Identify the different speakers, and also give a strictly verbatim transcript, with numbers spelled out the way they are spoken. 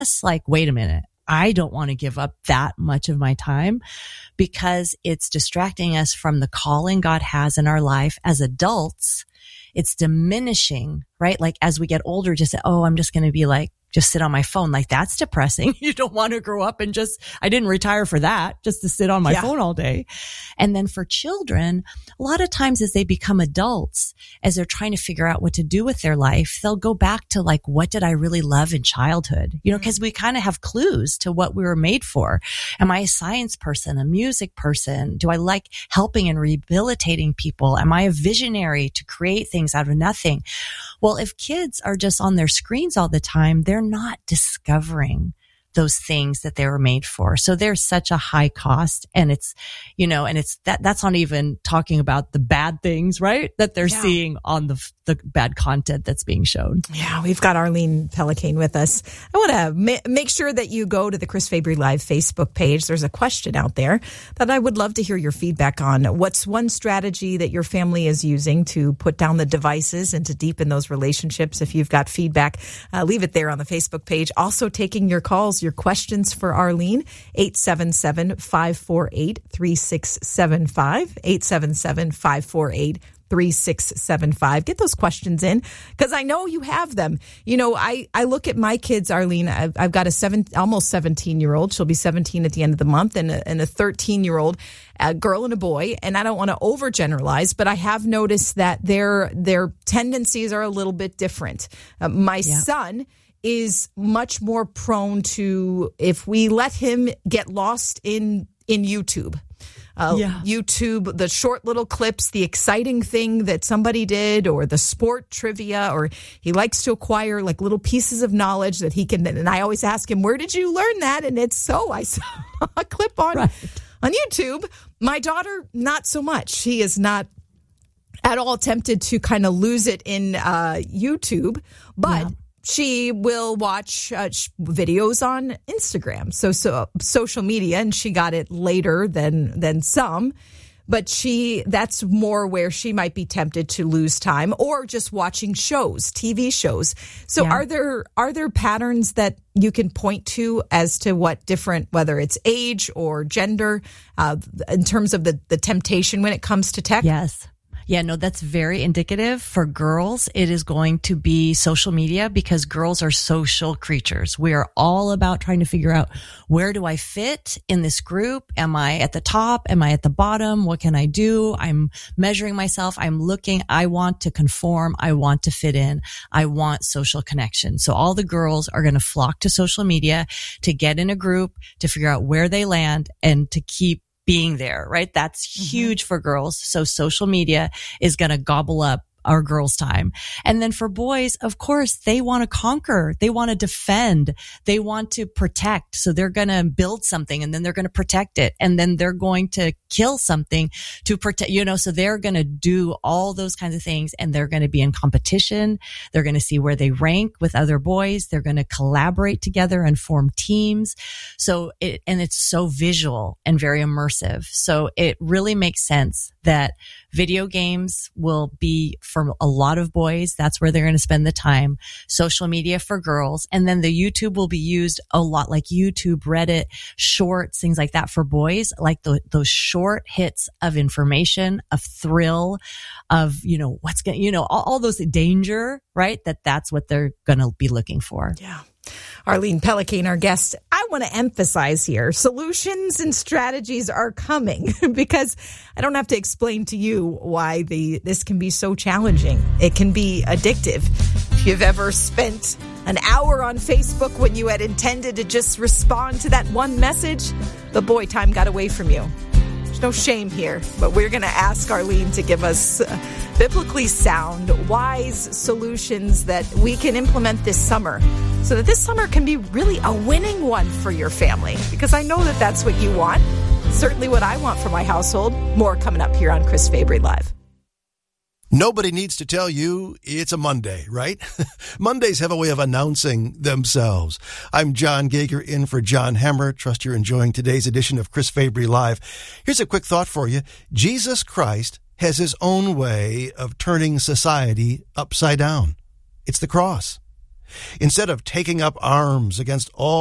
Speaker 1: like, wait a minute. I don't want to give up that much of my time because it's distracting us from the calling God has in our life as adults. It's diminishing, right? Like as we get older, just say, oh, I'm just going to be like, just sit on my phone. Like that's depressing. You don't want to grow up and just, I didn't retire for that, just to sit on my yeah. phone all day. And then for children, a lot of times as they become adults, as they're trying to figure out what to do with their life, they'll go back to like, what did I really love in childhood? You know, because we kind of have clues to what we were made for. Am I a science person, a music person? Do I like helping and rehabilitating people? Am I a visionary to create things out of nothing? Well, if kids are just on their screens all the time, they're not discovering those things that they were made for. So there's such a high cost, and it's, you know, and it's that, that's not even talking about the bad things, right? That they're yeah. seeing on the, the bad content that's being shown.
Speaker 2: Yeah. We've got Arlene Pellicane with us. I want to ma- make sure that you go to the Chris Fabry Live Facebook page. There's a question out there that I would love to hear your feedback on. What's one strategy that your family is using to put down the devices and to deepen those relationships? If you've got feedback, uh, leave it there on the Facebook page. Also taking your calls, your questions for Arlene, eight seven seven, five four eight, three six seven five, eight seven seven, five four eight, three six seven five. Get those questions in because I know you have them. You know, I, I look at my kids, Arlene. I've, I've got a seven, almost seventeen-year-old. She'll be seventeen at the end of the month, and a, and a thirteen-year-old, a girl and a boy. And I don't want to overgeneralize, but I have noticed that their their tendencies are a little bit different. Uh, my yeah. son is much more prone to, if we let him get lost in in YouTube. Uh, yeah. YouTube, the short little clips, the exciting thing that somebody did, or the sport trivia, or he likes to acquire like little pieces of knowledge that he can. And I always ask him, where did you learn that? And it's so I saw a clip on, right. on YouTube. My daughter, not so much. She is not at all tempted to kind of lose it in uh, YouTube, but yeah. she will watch uh, videos on Instagram, so so social media, and she got it later than than some. But she that's more where she might be tempted to lose time, or just watching shows, T V shows. So yeah. are there are there patterns that you can point to as to what different, whether it's age or gender, uh, in terms of the the temptation when it comes to tech?
Speaker 1: Yes. Yeah, no, that's very indicative. For girls, it is going to be social media because girls are social creatures. We are all about trying to figure out, where do I fit in this group? Am I at the top? Am I at the bottom? What can I do? I'm measuring myself. I'm looking. I want to conform. I want to fit in. I want social connection. So all the girls are going to flock to social media to get in a group, to figure out where they land, and to keep being there, right? That's huge mm-hmm. for girls. So social media is going to gobble up our girls' time. And then for boys, of course, they want to conquer. They want to defend. They want to protect. So they're going to build something, and then they're going to protect it. And then they're going to kill something to protect, you know, so they're going to do all those kinds of things, and they're going to be in competition. They're going to see where they rank with other boys. They're going to collaborate together and form teams. So it, and it's so visual and very immersive. So it really makes sense that video games will be for a lot of boys. That's where they're going to spend the time. Social media for girls. And then the YouTube will be used a lot, like YouTube, Reddit, shorts, things like that for boys, like the, those short hits of information, of thrill, of, you know, what's going to, you know, all, all those danger, right? That that's what they're going to be looking for.
Speaker 2: Yeah. Arlene Pellicane, our guest. I want to emphasize here, solutions and strategies are coming because I don't have to explain to you why the this can be so challenging. It can be addictive. If you've ever spent an hour on Facebook when you had intended to just respond to that one message, the boy, time got away from you. There's no shame here, but we're going to ask Arlene to give us uh, biblically sound, wise solutions that we can implement this summer so that this summer can be really a winning one for your family, because I know that that's what you want. Certainly what I want for my household. More coming up here on Chris Fabry Live.
Speaker 3: Nobody needs to tell you it's a Monday, right? Mondays have a way of announcing themselves. I'm John Gager in for John Hammer. Trust you're enjoying today's edition of Chris Fabry Live. Here's a quick thought for you. Jesus Christ has his own way of turning society upside down. It's the cross. Instead of taking up arms against all